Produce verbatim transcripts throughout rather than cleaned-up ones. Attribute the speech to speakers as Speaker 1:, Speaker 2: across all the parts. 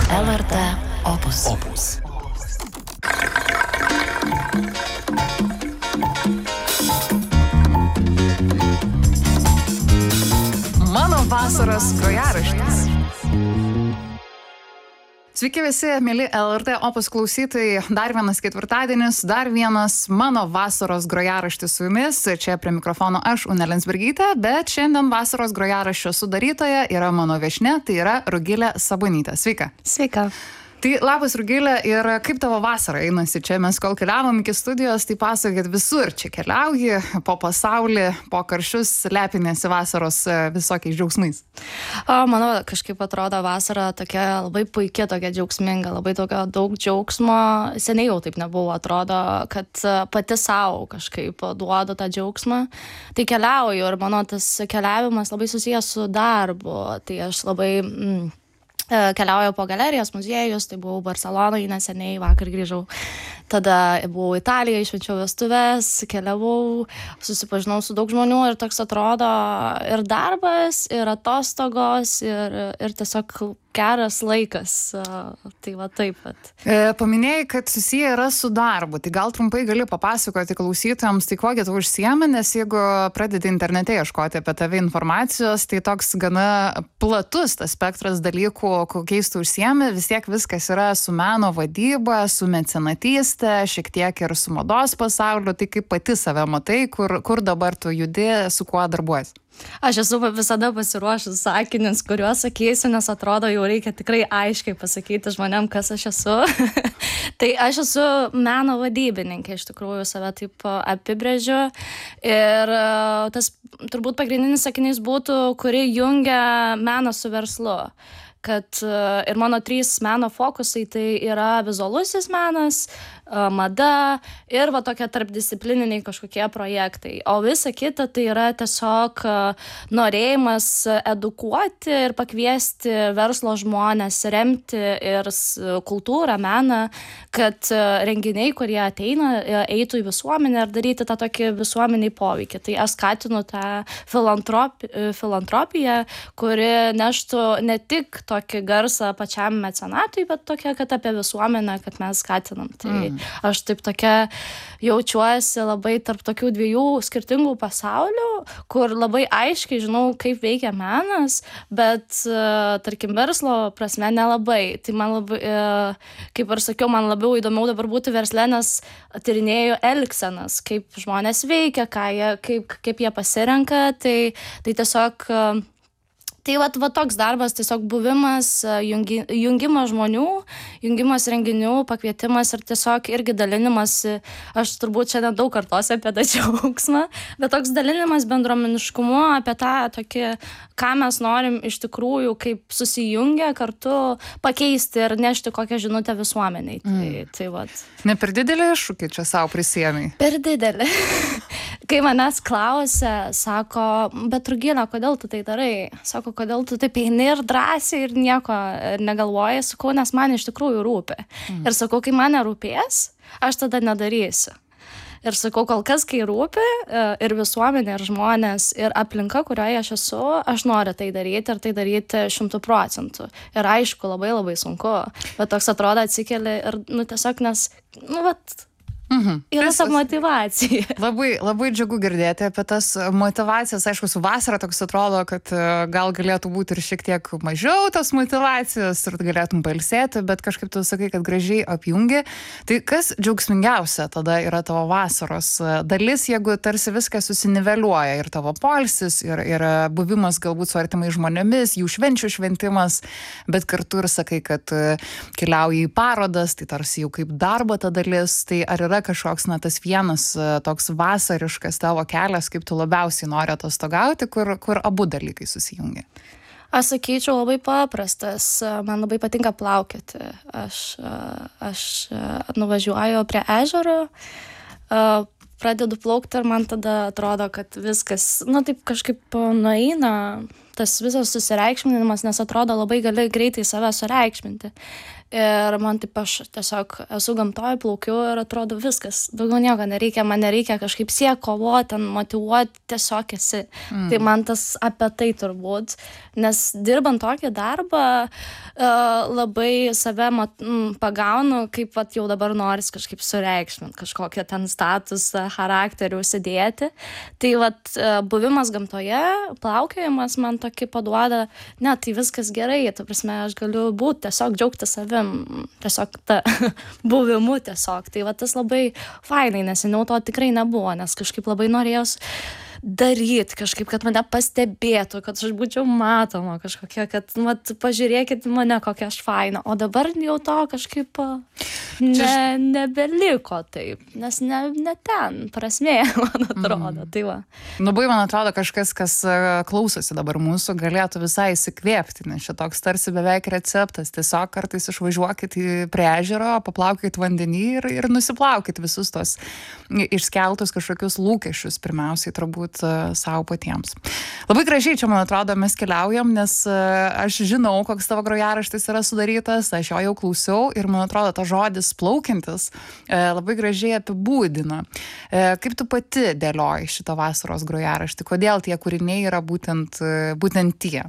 Speaker 1: L R T Opus.
Speaker 2: Opus.
Speaker 3: Mano vasaros grojaraštis. Sveiki visi, mėly L R T Opus klausytojai, dar vienas ketvirtadienis, dar vienas mano vasaros grojaraštis su jumis, čia prie mikrofono aš, Unė Linsbergytė, bet šiandien vasaros grojaraščio sudarytoja yra mano viešnia, tai yra Rugilė Sabonytė. Sveika.
Speaker 4: Sveika.
Speaker 3: Tai labas Rugilė, ir kaip tavo vasara einasi? Čia mes kol keliavom iki studijos, tai pasakai, kad visur čia keliauji, po pasaulį, po karščius lepinėsi vasaros visokiais džiaugsmais.
Speaker 4: O, manau, kažkaip atrodo vasara tokia labai puikia, tokia džiaugsminga, labai tokia daug džiaugsmo. Seniai jau taip nebuvo, atrodo, kad pati savo kažkaip duodu tą džiaugsmą. Tai keliauju ir mano tas keliavimas labai susijęs su darbu. Tai aš labai... Mm, keliauju po galerijas, muziejus, tai buvau Barcelonoje neseniai, vakar grįžau. Tada buvau Italijoje, švenčiau vestuves, keliavau, susipažinau su daug žmonių ir toks atrodo ir darbas, ir atostogos, ir, ir tiesiog geras laikas. Tai va taip pat.
Speaker 3: E, paminėjai, kad susiję yra su darbu. Tai gal trumpai gali papasakoti klausytojams, tai kokią tu užsiemi, nes jeigu pradedi internete ieškoti apie tave informacijos, tai toks gana platus tas spektras dalykų, kokiais tu užsiemi, vis tiek viskas yra su meno vadyba, su mecenatystė, šiek tiek ir su mados pasauliu, tai kaip pati save matai, kur, kur dabar tu judi, su kuo darbuojies?
Speaker 4: Aš esu visada pasiruošus sakinius, kuriuos sakysiu, nes atrodo jau reikia tikrai aiškiai pasakyti žmonėm, kas aš esu. Tai aš esu meno vadybininkė, iš tikrųjų save taip apibrėžiu. Ir tas turbūt pagrindinis sakinys būtų, kuri jungia meną su verslu. Kad ir mano trys meno fokusai tai yra vizualusis menas, mada ir va tokie tarpdisciplininiai kažkokie projektai. O visa kita tai yra tiesiog norėjimas edukuoti ir pakviesti verslo žmones, remti ir kultūrą, meną, kad renginiai, kurie ateina, eitų į visuomenę ir daryti tą tokį visuomeniai poveikį. Tai aš skatinu tą filantropi, filantropiją, kuri neštų ne tik tokį garsą pačiam mecenatui, bet tokia, kad apie visuomenę, kad mes skatinam. Tai mm. Aš taip tokia jaučiuosi labai tarp tokių dviejų skirtingų pasaulių, kur labai aiškiai žinau, kaip veikia menas, bet, tarkim, verslo prasme nelabai. Tai man labai, kaip ir sakiau, man labiau įdomiau dabar būti versle, nes tyrinėju elgsenas, kaip žmonės veikia, ką jie, kaip, kaip jie pasirenka. Tai, tai tiesiog... Tai va, va toks darbas, tiesiog buvimas, jungi, jungimas žmonių, jungimas renginių, pakvietimas ir tiesiog irgi dalinimas, aš turbūt šiandien daug kartosiu apie tą džiaugsmą, bet toks dalinimas bendruomeniškumu, apie tą tokį, ką mes norim iš tikrųjų, kaip susijungę kartu pakeisti ir nešti kokią žinutę visuomeniai. Mm. Tai, tai va.
Speaker 3: Ne per didelį iššūkį čia savo prisiėmai?
Speaker 4: Per didelį. Kai manęs klausia, sako, bet Rugilė, kodėl tu tai darai? Sako, kodėl tu taip eini ir drąsiai ir nieko negalvoji, sakau, nes man iš tikrųjų rūpi. Mm. Ir sakau, kai man nerūpės, aš tada nedarysiu. Ir sakau, kol kas, kai rūpi ir visuomenė, ir žmonės, ir aplinka, kurioje aš esu, aš noriu tai daryti ir tai daryti šimtų procentų. Ir aišku, labai labai sunku, bet toks atrodo atsikeli ir, nu, tiesiog, nes, nu, vat... Mhm. Yra ta motivacija.
Speaker 3: Labai, labai džiugu girdėti apie tas motivacijas. Aišku, su vasara toks atrodo, kad gal galėtų būti ir šiek tiek mažiau tos motivacijos ir galėtum pailsėti, bet kažkaip tu sakai, kad gražiai apjungi. Tai kas džiaugsmingiausia tada yra tavo vasaros dalis, jeigu tarsi viskas susiniveliuoja ir tavo poilsis, ir, ir buvimas galbūt su artimais žmonėmis, jų švenčių šventimas, bet kartu ir sakai, kad keliauji į parodas, tai tarsi jau kaip darbo ta dalis. Tai ar yra kažkoks, na, tas vienas toks vasariškas tavo kelias, kaip tu labiausiai nori atostogauti, kur, kur abu dalykai susijungia?
Speaker 4: Aš sakyčiau, labai paprastas. Man labai patinka plaukioti. Aš, aš nuvažiuoju prie ežero, pradedu plaukti ir man tada atrodo, kad viskas, nu, taip kažkaip nueina tas visas susireikšminimas, nes atrodo labai gali greitai save sureikšminti. Ir man taip aš tiesiog esu gamtoje, plaukiu ir atrodo viskas, daugiau nieko nereikia, man nereikia kažkaip siek kovoti, ten motyvuoti, tiesiog esi. Mm. Tai man tas apie tai turbūt, nes dirbant tokį darbą uh, labai save mat, mm, pagaunu, kaip vat, jau dabar noris kažkaip sureikšminti, kažkokią ten statusą, charakterį užsidėti. Tai vat, uh, buvimas gamtoje, plaukiojimas man tokį paduoda, ne, tai viskas gerai, ta prasme, aš galiu būti, tiesiog džiaugti savim, tiesiog ta buvimu tiesiog. Tai va tas labai fainai, nes seniau to tikrai nebuvo, nes kažkaip labai norėjos daryti, kažkaip, kad mane pastebėtų, kad aš būčiau matoma kažkokia, kad, mat, pažiūrėkit mane, kokia aš faina. O dabar jau to kažkaip ne, nebeliko taip, nes ne, ne ten prasmė, man atrodo. Mm. Tai va.
Speaker 3: Labai, man atrodo, kažkas, kas klausosi dabar mūsų, galėtų visai įsikvėpti, nes čia toks tarsi beveik receptas. Tiesiog kartais išvažiuokit prie ežero, paplaukit vandenį ir, ir nusiplaukit visus tos išskeltus kažkokius lūkesčius, pirmiausiai turbūt savo patiems. Labai gražiai čia, man atrodo, mes keliaujam, nes aš žinau, koks tavo grojaraštis yra sudarytas, aš jo jau klausiau ir, man atrodo, ta žodis plaukiantis labai gražiai apibūdina. Kaip tu pati dėlioji šitą vasaros grojaraštį? Kodėl tie kūriniai yra būtent, būtent tie?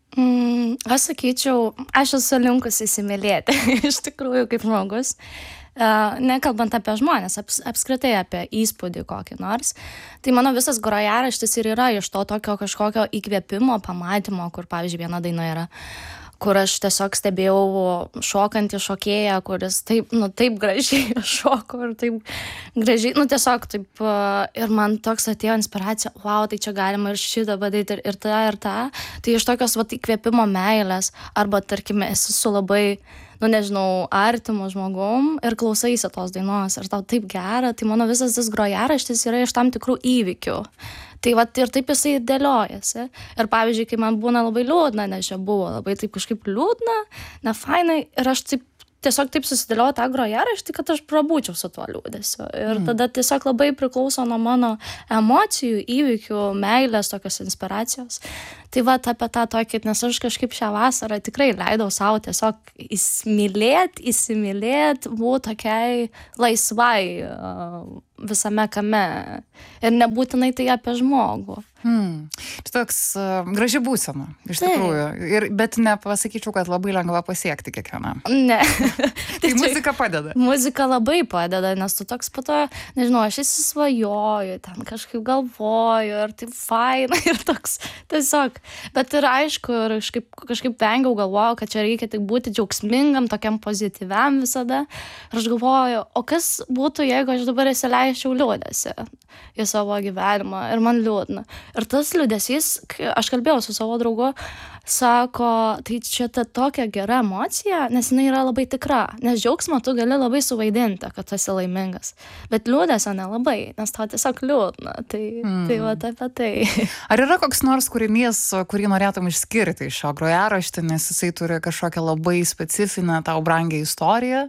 Speaker 4: Mm, aš sakyčiau, aš esu linkus įsimylėti, iš tikrųjų, kaip žmogus. Uh, nekalbant apie žmonės, aps, apskritai apie įspūdį kokį nors. Tai mano visas grojaraštis ir yra iš to tokio kažkokio įkvėpimo, pamatymo, kur, pavyzdžiui, viena daina yra, kur aš tiesiog stebėjau šokantį šokėją, kuris taip, nu, taip gražiai šoko ir taip gražiai, nu, tiesiog taip, uh, ir man toks atėjo inspiracija, wow, tai čia galima ir šitą padaryti, ir, ir tą, ir tą. Tai iš tokios, va, įkvėpimo meilės, arba, tarkime, esi su labai, nu, nežinau, artimu žmogum ir klausaisi tos dainos ir tau taip gera, tai mano visas tas grojaraštis yra iš tam tikrų įvykių. Tai vat ir taip jisai dėliojasi. Ir pavyzdžiui, kai man būna labai liūdna, nes čia buvo labai taip kažkaip liūdna, ne fainai, ir aš taip tiesiog taip susidėlioju tą grojaraštį, kad aš prabūčiau su tuo liūdesiu. Ir mm. tada tiesiog labai priklauso nuo mano emocijų, įvykių, meilės, tokios inspiracijos. Tai va apie tą tokį, nes aš kažkaip šią vasarą tikrai leidau savo tiesiog įsimylėti, įsimylėti, buvau tokiai laisvai uh, visame kame. Ir nebūtinai tai apie žmogų.
Speaker 3: Hmm. Tai toks uh, graži būsena, iš tai. tikrųjų. Ir, bet nepasakyčiau, kad labai lengva pasiekti kiekvieną.
Speaker 4: Ne.
Speaker 3: Tai muzika padeda.
Speaker 4: Muzika labai padeda, nes tu toks po to, nežinau, aš įsisvajoju, ten kažkaip galvoju, ir taip faina, ir toks tiesiog. Bet ir aišku, ir kažkaip, kažkaip vengiau, galvojau, kad čia reikia tik būti džiaugsmingam, tokiam pozityviam visada. Ir aš galvoju, o kas būtų, jeigu aš dabar įsileisčiau liūdesį į savo gyvenimą ir man liūdna. Ir tas liūdesys, aš kalbėjau su savo draugu, sako, tai čia ta tokia gera emocija, nes jinai yra labai tikra. Nes džiaugsmą tu gali labai suvaidinti, kad tu esi laimingas. Bet liūdesio nelabai, nes tau tiesiog liūdna. Tai, mm. tai va apie tai.
Speaker 3: Ar yra koks nors kūrinys, kurį norėtum išskirti iš šio grojaraštį, nes jisai turi kažkokią labai specifinę tau brangią istoriją?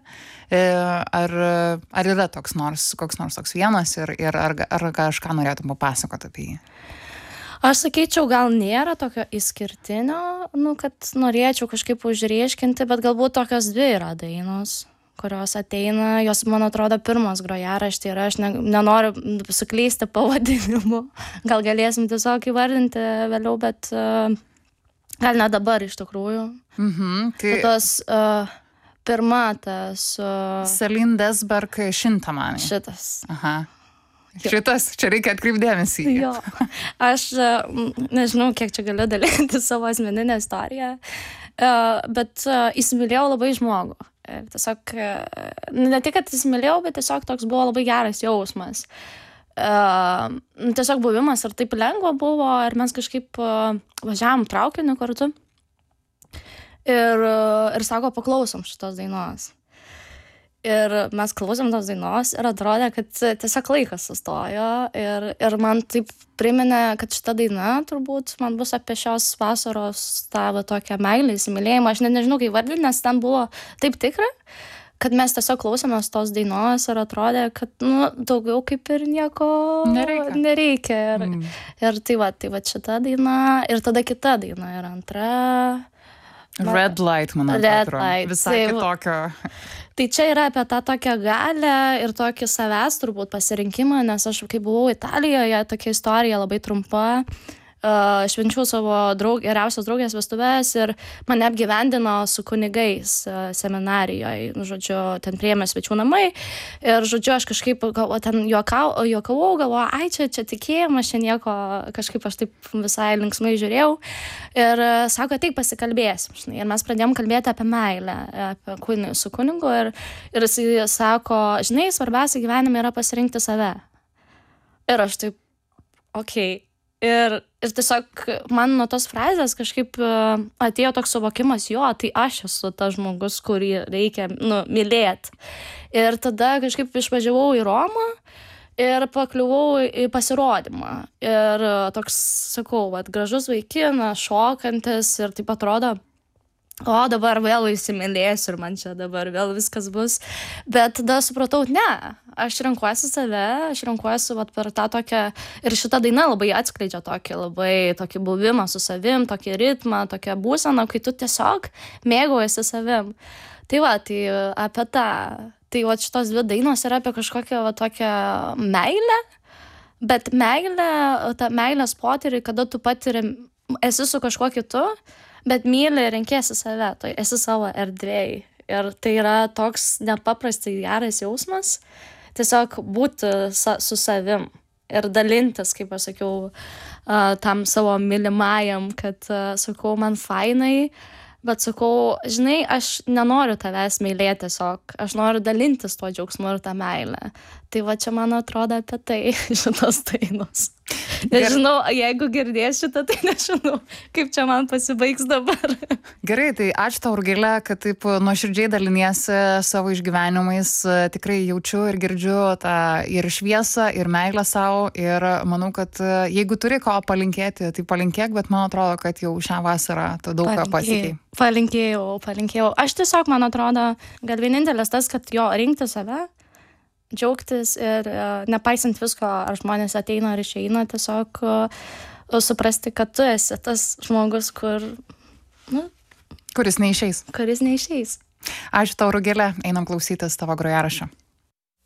Speaker 3: Ar, ar yra toks nors, koks nors toks vienas ir, ir ar, ar kažką norėtum papasakoti apie jį?
Speaker 4: Aš sakyčiau, gal nėra tokio išskirtinio, nu, kad norėčiau kažkaip užrieškinti, bet galbūt tokios dvi yra dainos, kurios ateina, jos, man atrodo, pirmas grojaraštį ir aš ne, nenoriu suklysti pavadinimu. Gal galėsim tiesiog įvardinti vėliau, bet uh, gal ne dabar iš tikrųjų.
Speaker 3: Mhm, tai...
Speaker 4: Tos, uh, pirma tas... Uh,
Speaker 3: Celine Desberg Šintamani.
Speaker 4: Šitas.
Speaker 3: Aha. Šitas, čia reikia atkreipdėmėsi.
Speaker 4: Jo. Aš nežinau, kiek čia galiu dalinti savo asmeninę istoriją, bet įsimylėjau labai žmogų. Tiesiog, ne tik, kad įsimylėjau, bet tiesiog toks buvo labai geras jausmas. Tiesiog buvimas ir taip lengva buvo, ir mes kažkaip važiavom traukiniu kartu. Ir, ir sako, paklausom šitos dainos. Ir mes klausėm tos dainos ir atrodė, kad tiesiog laikas sustojo. Ir, ir man taip priminė, kad šita daina turbūt man bus apie šios vasaros tą va, tokią meilę, įsimylėjimą. Aš ne, nežinau, kaip vardinti, nes ten buvo taip tikra, kad mes tiesiog klausėmės tos dainos ir atrodė, kad, nu, daugiau kaip ir nieko
Speaker 3: Nereikia.
Speaker 4: nereikia. Ir,
Speaker 3: Mm.
Speaker 4: ir tai va, tai va šita daina, ir tada kita daina ir antra.
Speaker 3: Red Light, man
Speaker 4: Red
Speaker 3: atrodo.
Speaker 4: Light,
Speaker 3: Visai
Speaker 4: tai-
Speaker 3: kitokio.
Speaker 4: Tai čia yra apie tą tokią galę ir tokį savęs turbūt pasirinkimą, nes aš kai buvau Italijoje, tokia istorija labai trumpa. Uh, švenčiau savo draug, geriausios draugės vestuves ir mane apgyvendino su kunigais uh, seminarijoje, nu, žodžiu, ten priėmė svečių namai ir, žodžiu, aš kažkaip galvo, ten juokau, juokavau, galvoju, ai, čia, čia tikėjimas, čia nieko, kažkaip aš taip visai linksmai žiūrėjau ir uh, sako, taip pasikalbėsim, žinai, ir mes pradėjom kalbėti apie meilę, apie kuni, su kunigu ir, ir jis sako, žinai, svarbiausia gyvenime yra pasirinkti save. Ir aš taip, okei. Okay. Ir, ir tiesiog man nuo tos frazės kažkaip uh, atėjo toks suvokimas, jo, tai aš esu tas žmogus, kurį reikia, nu, mylėti. Ir tada kažkaip išvažiavau į Romą ir pakliuvau į pasirodymą. Ir uh, toks, sakau, vat, gražus vaikinas, šokantis ir taip atrodo, o dabar vėl įsimylėsiu ir man čia dabar vėl viskas bus. Bet tada supratau, ne, aš renkuosi save, aš renkuosi vat, per tą tokią, ir šita daina labai atskleidžia tokį labai tokį buvimą su savim, tokį ritmą, tokią būseną, kai tu tiesiog mėgaujasi savim. Tai va, tai apie tą, tai va šitos dvi dainos yra apie kažkokią va, tokią meilę, bet meilę, tą meilės potyrį, kada tu patiri, esi su kažkuo kitu, bet myli ir renkiesi save, tai esi savo erdvėj. Ir tai yra toks nepaprastai geras jausmas, tiesiog būti sa, su savim ir dalintis, kaip aš sakiau, uh, tam savo mylimajam, kad, uh, sakau, man fainai, bet sakau, žinai, aš nenoriu tavęs mylėti tiesiog, aš noriu dalintis tuo džiaugsmu ir tą meilę. Tai va čia, man atrodo, apie tai šitos dainos. Nežinau, jeigu girdės šitą, tai nežinau, kaip čia man pasibaigs dabar.
Speaker 3: Gerai, tai ačiū tau, Rugile, kad taip nuoširdžiai daliniesi savo išgyvenimais. Tikrai jaučiu ir girdžiu tą ir šviesą, ir meilę savo. Ir manau, kad jeigu turi ko palinkėti, tai palinkėk, bet man atrodo, kad jau šią vasarą tu daug ką pasiekei.
Speaker 4: Palinkėjau, palinkėjau. Aš tiesiog, man atrodo, gal vienintelis tas, kad jo rinkti save, džiaugtis ir uh, nepaisant visko, ar žmonės ateina ar išeina, tiesiog uh, suprasti, kad tu esi tas žmogus, kur, nu,
Speaker 3: kuris neišeis.
Speaker 4: kuris neišeis.
Speaker 3: Ačiū tau, Rugile, einam klausytis tavo grojaraščio.